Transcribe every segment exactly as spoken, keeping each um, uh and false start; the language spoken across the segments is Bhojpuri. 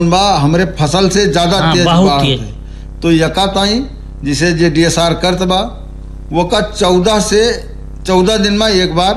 बा हमरे फसल से ज्यादा हाँ, तेज बहुत बाढ़ तेज। होते। तो यका ताई जिसे जे डीएसआर करत बा वो का चौदह से चौदह दिन में एक बार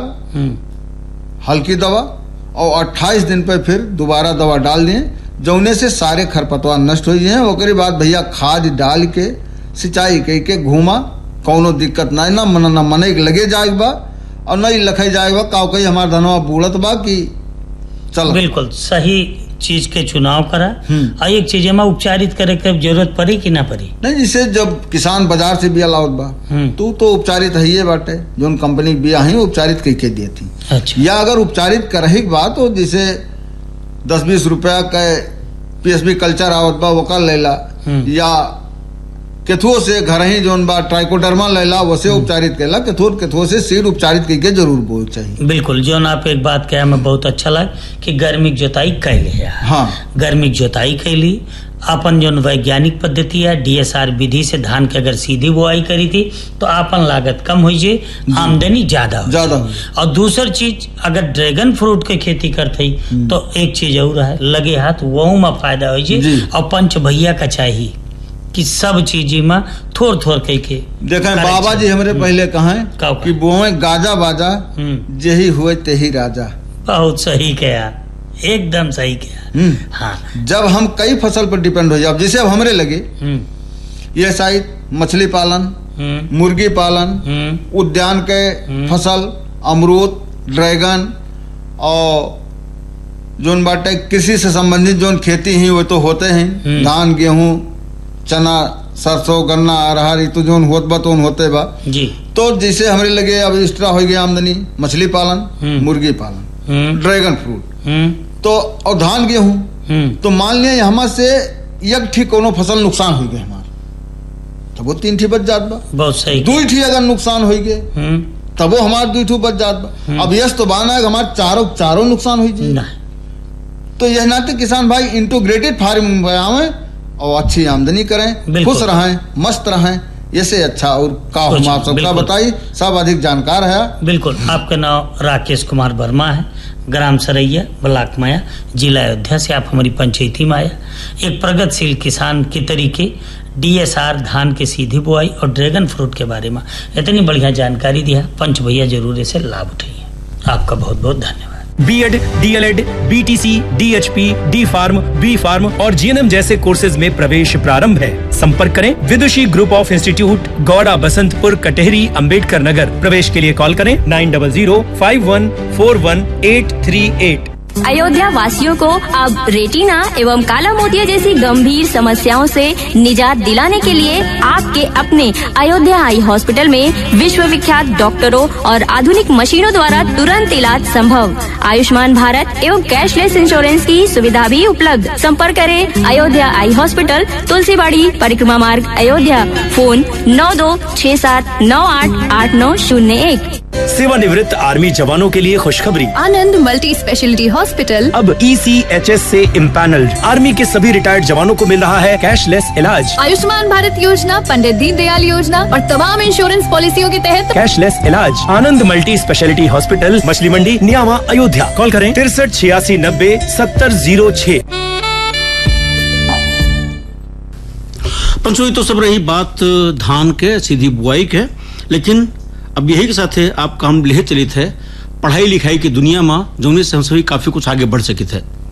हल्की दवा और अट्ठाईस दिन पे फिर दोबारा दवा डाल दिए, जौने से सारे खरपतवार नष्ट हो जाए। ओकरे बाद भैया खाद डाल के सिंचाई कई के घूमा, कौनो दिक्कत ना ना मन ना मने लगे जाए बा और नहीं लखे जाए बा का कई हमार धनवा बूढ़त बा कि चल। बिल्कुल सही चीज के चुनाव करा। और एक चीज में उपचारित करे के जरूरत पड़ी कि ना पड़ी? नहीं, जिसे जब किसान बाजार से बिया लावत बा तू तो उपचारित है ये बाटे, जोन कंपनी बिया है उपचारित कई के दिए थी। अच्छा। या अगर उपचारित करही बा तो जिसे दस बीस रुपया के पीएसबी कल्चर आवत बा वो का लेला, या केथुओ से घर ही जोन बा ट्राइकोडर्मा लेला वसे उपचारित केला, केथुओ केथुओ से सीड उपचारित करके जरूर बोल चाहिए। बिल्कुल, जोन आप एक बात कहा हमें बहुत अच्छा लगा कि गर्मी जोताई कैले है। हाँ, गर्मी जोताई कैली अपन जो वैज्ञानिक पद्धति है डीएसआर विधि से धान के अगर सीधी बुआई करी थी तो अपन लागत कम हुई जे, आमदनी ज्यादा ज्यादा। और दूसर चीज अगर ड्रैगन फ्रूट के खेती करते तो एक चीज और है, लगे हाथ वहू में फायदा हो जे। और पंच भैया का चाहिए कि सब चीज में थोड़ थोड़ कह के देखें बाबा जी हमरे पहले कहा कि बोए गाजा बाजा जेही हुए तेही राजा। बहुत सही कहा, एकदम सही कहा। हाँ, जब हम कई फसल पर डिपेंड हो जाए, जैसे अब हमरे लगे ये शायद मछली पालन, मुर्गी पालन, उद्यान के फसल, अमरूद, ड्रैगन और जोन बाटे कृषि से संबंधित जोन खेती ही वो तो होते हैं, धान गेहूं चना सरसों गन्ना अरहर ये तो जोन होत बा तो होते बा जी। तो जैसे हमरे लगे अब एक्स्ट्रा हो गया आमदनी मछली पालन, मुर्गी पालन, ड्रैगन फ्रूट तो और धान गेहूं, तो मान लिया हमारे से एक ठीक कोनो फसल नुकसान हो गए हमारे तब वो तीन ठी बच जात बा। बहुत सही। दो ठी अगर नुकसान हो गए तब वो हमारे दो ठू बच जात बा। अब यस तो बाना है हमारे चारों चारों नुकसान हो जाए, तो यह नाते किसान भाई इंटीग्रेटेड फार्मिंग में आवे और अच्छी आमदनी करें, खुश रहें, मस्त रहें, ऐसे अच्छा और का हम आप सबका बताइए, सब अधिक जानकार है। बिल्कुल, आपका नाम राकेश कुमार वर्मा है, ग्राम सरैया, ब्लॉक माया, जिला अयोध्या से आप हमारी पंचायती में आया। एक प्रगतिशील किसान के तरीके डीएसआर धान के सीधी बुआई और ड्रैगन फ्रूट के बारे में इतनी बढ़िया जानकारी दिया, पंच भैया जरूर इसे लाभ उठाइए। आपका बहुत बहुत धन्यवाद। बी एड, डी एल ad, B T C, D H पी, डी फार्म, बी फार्म और जी एन एम जैसे कोर्सेज में प्रवेश प्रारंभ है। संपर्क करें विदुषी ग्रुप ऑफ इंस्टीट्यूट, गौड़ा, बसंतपुर, कटेहरी, अंबेडकर नगर। प्रवेश के लिए कॉल करें nine double zero five one four one at three at. Ayodhya वासियों को अब रेटिना एवं काला मोतिया जैसी गंभीर समस्याओं से निजात दिलाने के लिए आपके अपने अयोध्या आई हॉस्पिटल में विश्व विख्यात डॉक्टरों और आधुनिक मशीनों द्वारा तुरंत इलाज संभव। आयुष्मान भारत एवं कैशलेस इंश्योरेंस की सुविधा भी उपलब्ध। संपर्क करें अयोध्या आई हॉस्पिटल, तुलसीबाड़ी, परिक्रमा मार्ग, अयोध्या। फोन नौ दो छह सात नौ आठ आठ नौ शून्य एक। सेवानिवृत्त आर्मी जवानों के लिए खुशखबरी। आनंद मल्टी स्पेशलिटी हॉस्पिटल अब ई सी एच एस से इम्पैनल्ड। आर्मी के सभी रिटायर्ड जवानों को मिल रहा है कैशलेस इलाज। आयुष्मान भारत योजना, पंडित दीनदयाल योजना और तमाम इंश्योरेंस पॉलिसियों के तहत कैशलेस इलाज। आनंद मल्टी स्पेशलिटी हॉस्पिटल, मछली मंडी, नियामा, अयोध्या। कॉल करें तिरसठ छियासी नब्बे सत्तर जीरो छह। पंचोई तो सब रही बात धान के सीधी बुआई के, लेकिन अब यही के साथ है आपका हम लेह चलित है पढ़ाई लिखाई की दुनिया में, जोने से हम सभी काफी कुछ आगे बढ़ सकित है।